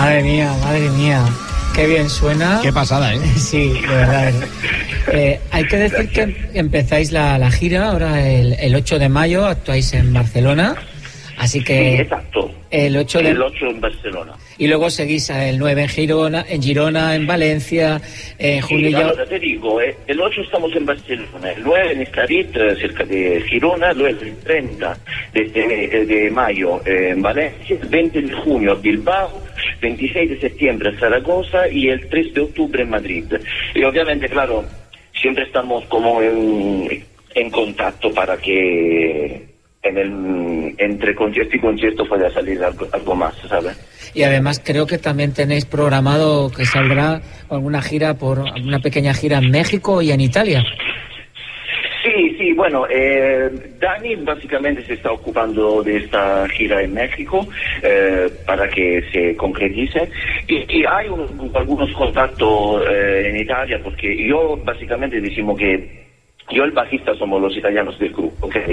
Madre mía. Qué bien suena. Qué pasada, ¿eh? Sí, de verdad. Hay que decir que empezáis la gira ahora el 8 de mayo, actuáis en Barcelona. Así que sí, exacto. El 8 en Barcelona. Y luego seguís el 9 en Girona, en Valencia, en junio. Sí, allora te digo, el 8 estamos en Barcelona, el 9 en Escarit, cerca de Girona, luego el 30 de mayo en Valencia, el 20 de junio a Bilbao, 26 de septiembre a Zaragoza y el 3 de octubre en Madrid. Y obviamente, claro, siempre estamos como en contacto para que entre concierto y concierto pueda salir algo más, ¿sabes? Y además creo que también tenéis programado que saldrá alguna pequeña gira en México y en Italia. Sí, bueno, Dani básicamente se está ocupando de esta gira en México para que se concretice y hay algunos contactos en Italia, porque yo básicamente decimos que yo y el bajista somos los italianos del grupo, ¿ok?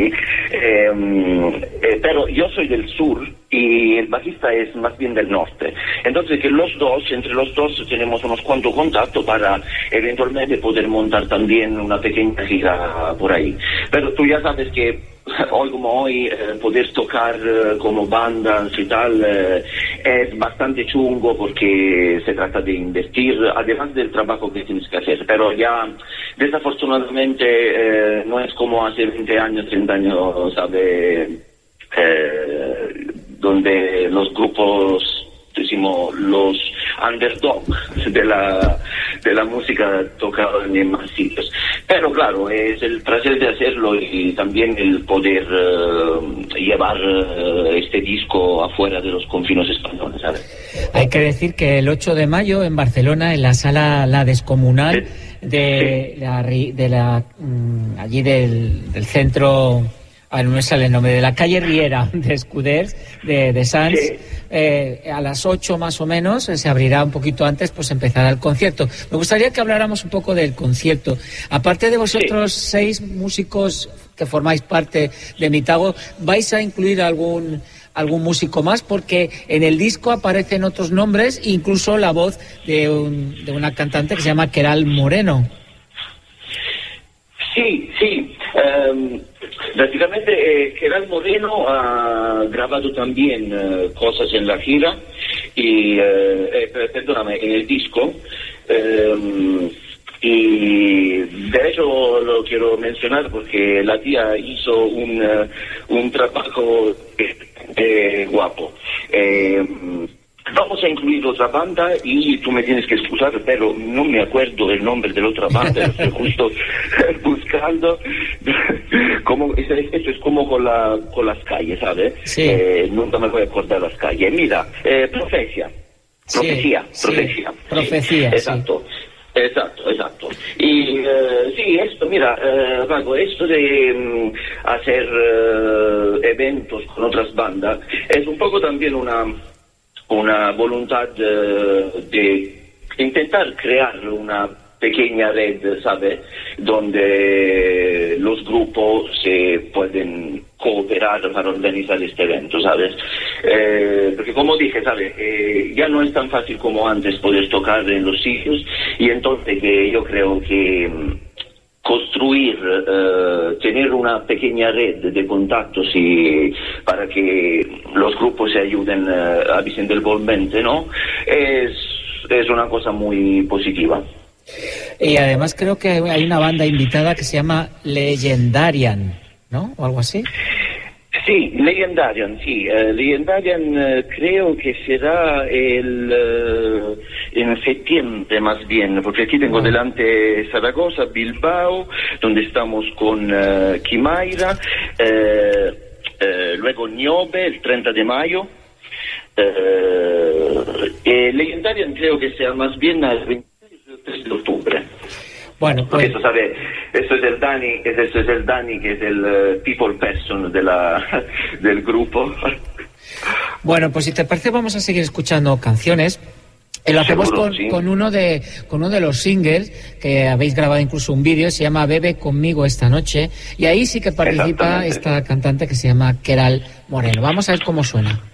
Pero yo soy del sur y el bajista es más bien del norte. Entonces que entre los dos tenemos unos cuantos contactos para eventualmente poder montar también una pequeña gira por ahí. Pero tú ya sabes que hoy como hoy poder tocar como bandas y tal es bastante chungo, porque se trata de invertir, además del trabajo que tienes que hacer. Pero ya desafortunadamente no es como hace 20 años, 30 años, ¿sabes? Donde los grupos, decimos, los underdogs de la música tocaban en más sitios. Pero claro, es el placer de hacerlo y también el poder llevar este disco afuera de los confines españoles, ¿sabes? Hay que decir que el 8 de mayo en Barcelona, en la sala La Descomunal allí del centro, no me sale el nombre, de la calle Riera de Escuders, de Sants, sí. A las 8 más o menos, se abrirá un poquito antes, pues empezará el concierto. Me gustaría que habláramos un poco del concierto. Aparte de vosotros 6 músicos que formáis parte de Mitago, ¿vais a incluir algún músico más? Porque en el disco aparecen otros nombres, incluso la voz de una cantante que se llama Queralt Moreno. Sí. Básicamente Queralt Moreno ha grabado también cosas en la gira y perdóname, en el disco, y de hecho lo quiero mencionar porque la tía hizo un trabajo guapo. Vamos a incluir otra banda y tú me tienes que excusar, pero no me acuerdo del nombre de la otra banda, estoy justo buscando. Esto es como con las calles, ¿sabes? Sí. Nunca me voy a acordar las calles. Mira, Profecía. Exacto. Sí. Exacto. Y sí, esto, mira, Paco, esto de hacer eventos con otras bandas es un poco también una voluntad de intentar crear una pequeña red, ¿sabes? Donde los grupos se pueden cooperar para organizar este evento, ¿sabes? Porque como dije, ¿sabes? Ya no es tan fácil como antes poder tocar en los sitios, y entonces yo creo que construir, tener una pequeña red de contactos y para que los grupos se ayuden vicentemente, ¿no? Es una cosa muy positiva. Y además creo que hay una banda invitada que se llama Legendarian, ¿no? O algo así. Sí, Legendarian, sí. Legendarian creo que será en septiembre más bien, porque aquí tengo delante Zaragoza, Bilbao, donde estamos con Quimaira, luego Niobe el 30 de mayo. Legendarian creo que sea más bien el 23 de octubre. Bueno, pues eso es el Dani, que es el people person del grupo. Bueno, pues si te parece vamos a seguir escuchando canciones. Lo hacemos con uno de los singles que habéis grabado, incluso un vídeo, se llama Bebe conmigo esta noche, y ahí sí que participa esta cantante que se llama Queralt Moreno. Vamos a ver cómo suena.